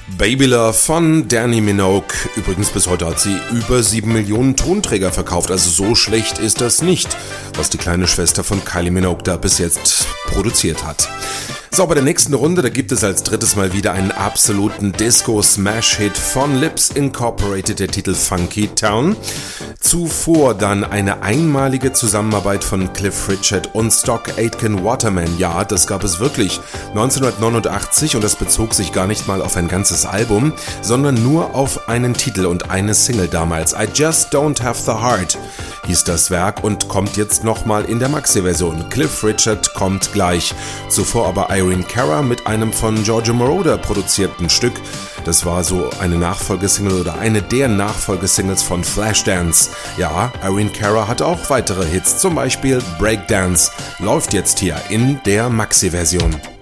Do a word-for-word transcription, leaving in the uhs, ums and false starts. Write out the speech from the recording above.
Baby Love von Dannii Minogue. Übrigens, bis heute hat sie über sieben Millionen Tonträger verkauft, also so schlecht ist das nicht, was die kleine Schwester von Kylie Minogue da bis jetzt produziert hat. So, bei der nächsten Runde, da gibt es als drittes Mal wieder einen absoluten Disco-Smash-Hit von Lips Incorporated, der Titel Funky Town. Zuvor dann eine einmalige Zusammenarbeit von Cliff Richard und Stock Aitken Waterman. Ja, das gab es wirklich neunzehnhundertneunundachtzig und das bezog sich gar nicht mal auf ein ganzes Album, sondern nur auf einen Titel und eine Single damals. I Just Don't Have the Heart hieß das Werk und kommt jetzt nochmal in der Maxi-Version. Cliff Richard kommt gleich. Zuvor aber Irene Cara mit einem von Giorgio Moroder produzierten Stück. Das war so eine Nachfolgesingle oder eine der Nachfolgesingles von Flashdance. Ja, Irene Cara hat auch weitere Hits, zum Beispiel Breakdance. Läuft jetzt hier in der Maxi-Version.